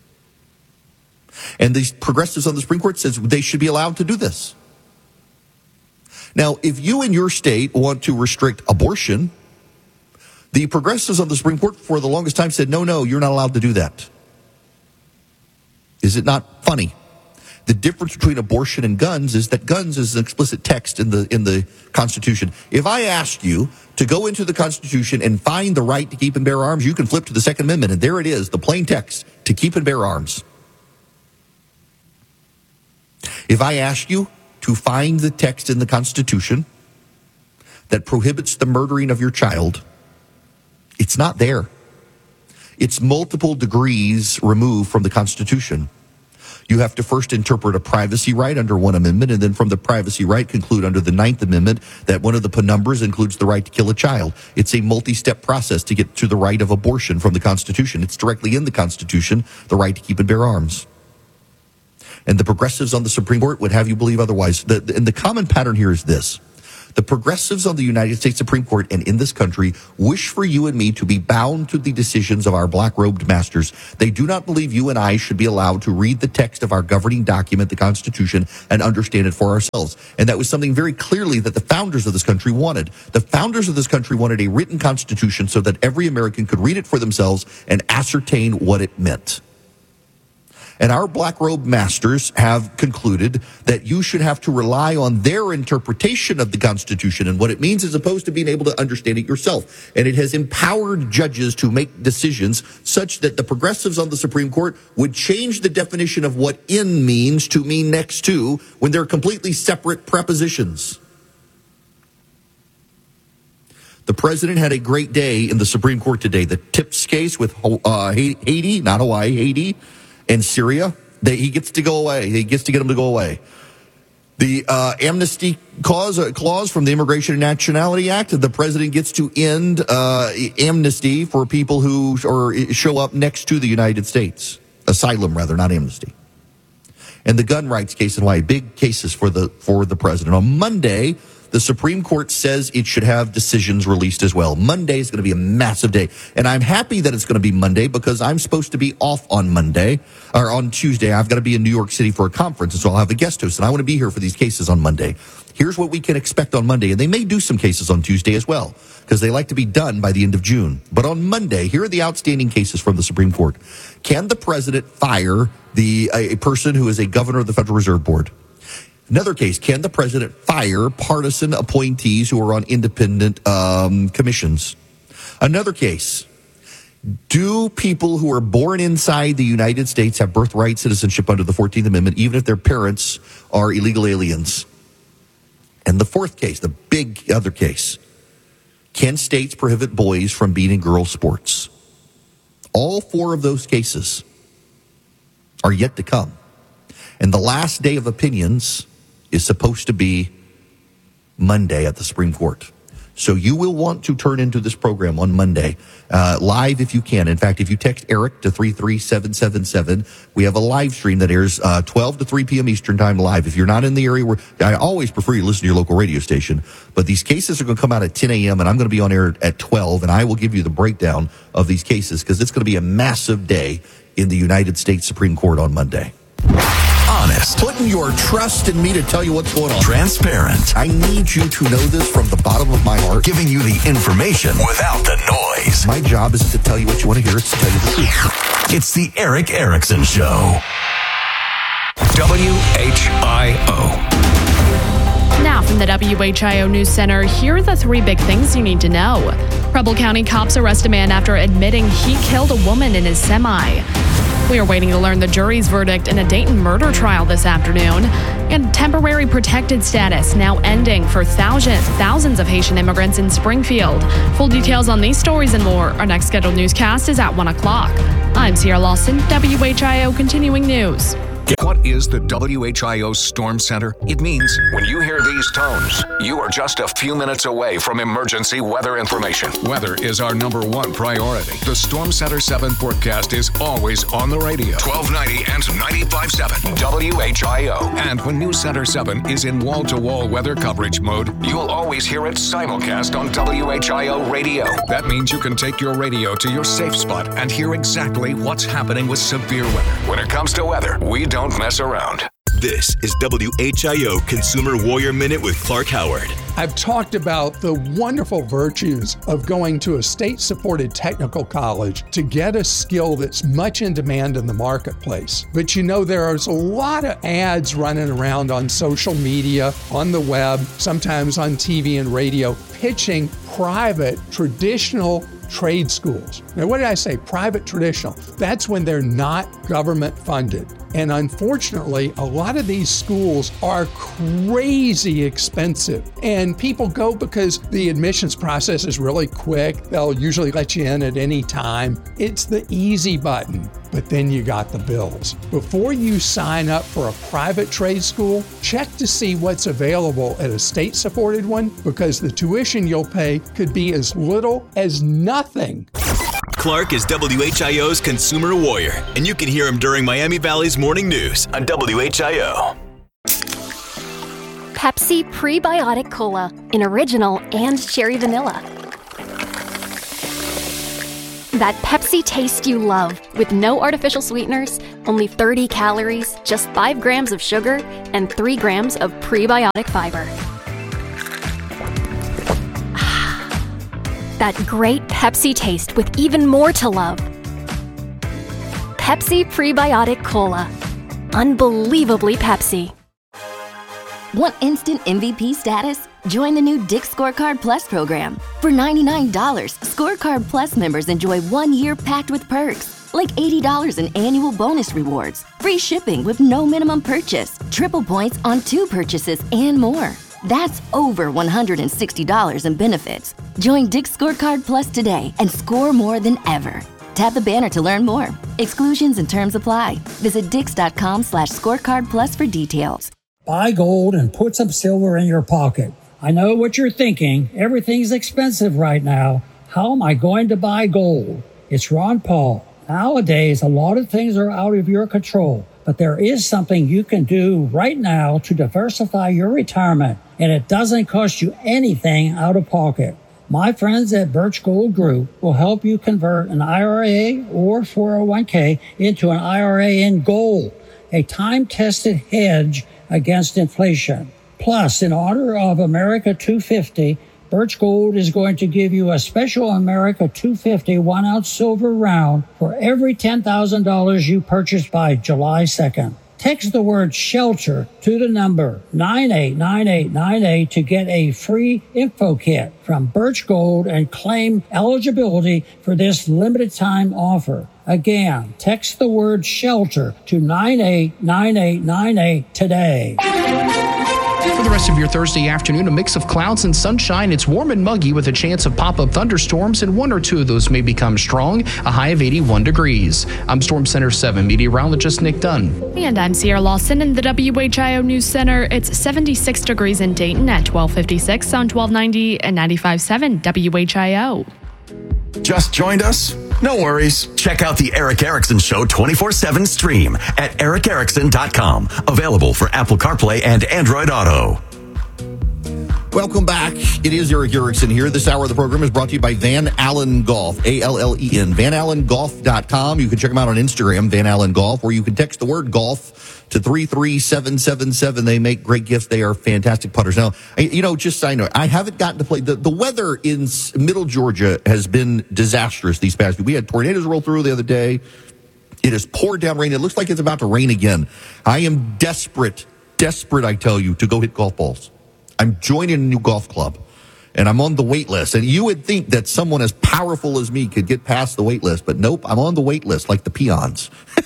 And these progressives on the Supreme Court says they should be allowed to do this. Now, if you in your state want to restrict abortion, the progressives on the Supreme Court for the longest time said, no, you're not allowed to do that. Is it not funny? The difference between abortion and guns is that guns is an explicit text in the Constitution. If I asked you to go into the Constitution and find the right to keep and bear arms, you can flip to the Second Amendment, and there it is, the plain text, to keep and bear arms. If I ask you to find the text in the Constitution that prohibits the murdering of your child, it's not there. It's multiple degrees removed from the Constitution. You have to first interpret a privacy right under one amendment, and then from the privacy right conclude under the Ninth Amendment that one of the penumbras includes the right to kill a child. It's a multi-step process to get to the right of abortion from the Constitution. It's directly in the Constitution, the right to keep and bear arms. And the progressives on the Supreme Court would have you believe otherwise. And the common pattern here is this. The progressives on the United States Supreme Court and in this country wish for you and me to be bound to the decisions of our black-robed masters. They do not believe you and I should be allowed to read the text of our governing document, the Constitution, and understand it for ourselves. And that was something very clearly that the founders of this country wanted. The founders of this country wanted a written Constitution so that every American could read it for themselves and ascertain what it meant. And our black-robed masters have concluded that you should have to rely on their interpretation of the Constitution and what it means as opposed to being able to understand it yourself. And it has empowered judges to make decisions such that the progressives on the Supreme Court would change the definition of what in means to mean next to when they're completely separate prepositions. The president had a great day in the Supreme Court today. The Tips case with Haiti, not Hawaii, Haiti, and Syria, he gets to go away. He gets to get them to go away. The amnesty clause from the Immigration and Nationality Act, the president gets to end amnesty for people who show up next to the United States. Asylum, rather, not amnesty. And the gun rights case in Hawaii, big cases for the president. On Monday, the Supreme Court says it should have decisions released as well. Monday is going to be a massive day. And I'm happy that it's going to be Monday because I'm supposed to be off on Monday, or on Tuesday. I've got to be in New York City for a conference, and so I'll have a guest host, and I want to be here for these cases on Monday. Here's what we can expect on Monday, and they may do some cases on Tuesday as well, because they like to be done by the end of June. But on Monday, here are the outstanding cases from the Supreme Court. Can the president fire a person who is a governor of the Federal Reserve Board? Another case, can the president fire partisan appointees who are on independent commissions? Another case, do people who are born inside the United States have birthright citizenship under the 14th Amendment, even if their parents are illegal aliens? And the fourth case, the big other case, can states prohibit boys from being in girls' sports? All four of those cases are yet to come. And the last day of opinions is supposed to be Monday at the Supreme Court. So you will want to turn into this program on Monday, live if you can. In fact, if you text Eric to 33777, we have a live stream that airs 12 to 3 p.m. Eastern Time live. If you're not in the area where, I always prefer you listen to your local radio station, but these cases are going to come out at 10 a.m. and I'm going to be on air at 12, and I will give you the breakdown of these cases because it's going to be a massive day in the United States Supreme Court on Monday. Honest. Putting your trust in me to tell you what's going on. Transparent. I need you to know this from the bottom of my heart. Giving you the information without the noise. My job is to tell you what you want to hear. It's to tell you the truth. It's the Eric Erickson Show. WHIO. Now from the WHIO News Center, here are the three big things you need to know. Preble County cops arrest a man after admitting he killed a woman in his semi. We are waiting to learn the jury's verdict in a Dayton murder trial this afternoon. And temporary protected status now ending for thousands of Haitian immigrants in Springfield. Full details on these stories and more. Our next scheduled newscast is at 1 o'clock. I'm Sierra Lawson, WHIO Continuing News. What is the WHIO Storm Center? It means when you hear these tones, you are just a few minutes away from emergency weather information. Weather is our number one priority. The Storm Center 7 forecast is always on the radio. 1290 and 95.7 WHIO. And when News Center 7 is in wall-to-wall weather coverage mode, you'll always hear it simulcast on WHIO radio. That means you can take your radio to your safe spot and hear exactly what's happening with severe weather. When it comes to weather, we don't mess around. This is WHIO Consumer Warrior Minute with Clark Howard. I've talked about the wonderful virtues of going to a state-supported technical college to get a skill that's much in demand in the marketplace. But you know, there's a lot of ads running around on social media, on the web, sometimes on TV and radio, pitching private, traditional trade schools. Now, what did I say? Private, traditional. That's when they're not government funded. And unfortunately, a lot of these schools are crazy expensive. And people go because the admissions process is really quick. They'll usually let you in at any time. It's the easy button, but then you got the bills. Before you sign up for a private trade school, check to see what's available at a state-supported one, because the tuition you'll pay could be as little as nothing. Clark is WHIO's Consumer Warrior, and you can hear him during Miami Valley's Morning News on WHIO. Pepsi Prebiotic Cola in original and cherry vanilla. That Pepsi taste you love with no artificial sweeteners, only 30 calories, just 5 grams of sugar, and 3 grams of prebiotic fiber. That great Pepsi taste with even more to love. Pepsi Prebiotic Cola. Unbelievably Pepsi. Want instant MVP status? Join the new Dick's Scorecard Plus program. For $99, Scorecard Plus members enjoy 1 year packed with perks, like $80 in annual bonus rewards, free shipping with no minimum purchase, triple points on 2 purchases, and more. That's over $160 in benefits. Join Dick's Scorecard Plus today and score more than ever. Tap the banner to learn more. Exclusions and terms apply. Visit dix.com/scorecardplus for details. Buy gold and put some silver in your pocket. I know what you're thinking. Everything's expensive right now. How am I going to buy gold? It's Ron Paul. Nowadays, a lot of things are out of your control, but there is something you can do right now to diversify your retirement, and it doesn't cost you anything out of pocket. My friends at Birch Gold Group will help you convert an IRA or 401k into an IRA in gold, a time-tested hedge against inflation. Plus, in honor of America 250, Birch Gold is going to give you a special America 250 1-ounce silver round for every $10,000 you purchase by July 2nd. Text the word SHELTER to the number 989898 to get a free info kit from Birch Gold and claim eligibility for this limited time offer. Again, text the word SHELTER to 989898 today. For the rest of your Thursday afternoon, a mix of clouds and sunshine. It's warm and muggy with a chance of pop-up thunderstorms, and 1 or 2 of those may become strong, a high of 81 degrees. I'm Storm Center 7 meteorologist Nick Dunn. And I'm Sierra Lawson in the WHIO News Center. It's 76 degrees in Dayton at 1256 on 1290 and 95.7 WHIO. Just joined us? No worries. Check out the Eric Erickson Show 24/7 stream at ericerickson.com. Available for Apple CarPlay and Android Auto. Welcome back. It is Eric Erickson here. This hour of the program is brought to you by Van Allen Golf, ALLEN, VanAllenGolf.com. You can check them out on Instagram, Van Allen Golf, or you can text the word golf to 33777. They make great gifts. They are fantastic putters. Now, just so I know, I haven't gotten to play. The weather in middle Georgia has been disastrous these past weeks. We had tornadoes roll through the other day. It has poured down rain. It looks like it's about to rain again. I am desperate, I tell you, to go hit golf balls. I'm joining a new golf club, and I'm on the wait list. And you would think that someone as powerful as me could get past the wait list, but nope, I'm on the wait list like the peons.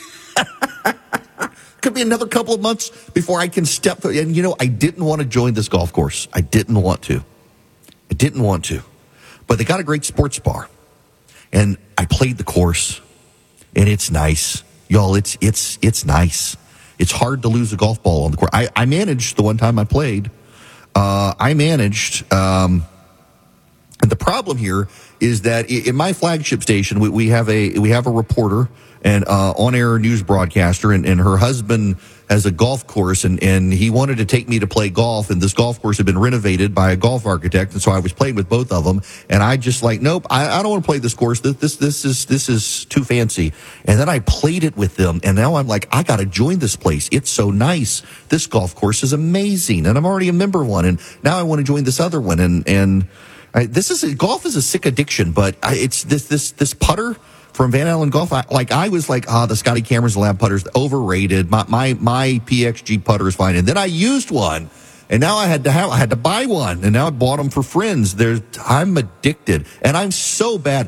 Could be another couple of months before I can step. And, I didn't want to join this golf course. I didn't want to. But they got a great sports bar. And I played the course, and it's nice. Y'all, it's nice. It's hard to lose a golf ball on the course. I managed the one time I played. I managed And the problem here is that in my flagship station, we have a reporter and on-air news broadcaster, and her husband has a golf course, and he wanted to take me to play golf, and this golf course had been renovated by a golf architect, and so I was playing with both of them, and I just like, nope, I don't want to play this course. This is too fancy. And then I played it with them, and now I'm like, I got to join this place. It's so nice. This golf course is amazing, and I'm already a member of one, and now I want to join this other one, and golf is a sick addiction, but it's this putter from Van Allen Golf. I was like, the Scotty Cameron's Lab putter's overrated. My PXG putter is fine. And then I used one, and now I had to buy one, and now I bought them for friends. I'm addicted, and I'm so bad.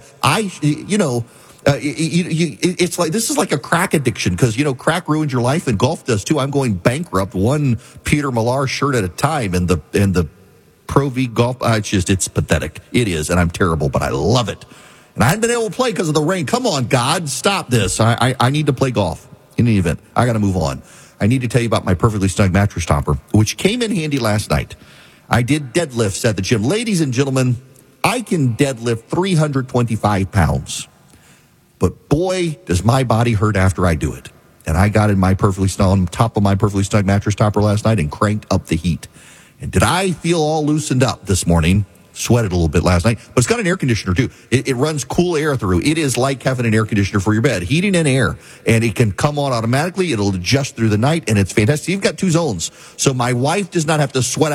It's like, this is like a crack addiction, because, crack ruins your life, and golf does too. I'm going bankrupt, one Peter Millar shirt at a time, and the Pro V golf, it's pathetic. It is, and I'm terrible, but I love it. And I hadn't been able to play because of the rain. Come on, God, stop this. I need to play golf in any event. I got to move on. I need to tell you about my Perfectly Snug mattress topper, which came in handy last night. I did deadlifts at the gym. Ladies and gentlemen, I can deadlift 325 pounds. But boy, does my body hurt after I do it. And I got in my Perfectly Snug, on top of my Perfectly Snug mattress topper last night and cranked up the heat. And did I feel all loosened up this morning? Sweated a little bit last night, but it's got an air conditioner too. It runs cool air through. It is like having an air conditioner for your bed, heating and air, and it can come on automatically. It'll adjust through the night, and it's fantastic. You've got 2 zones, so my wife does not have to sweat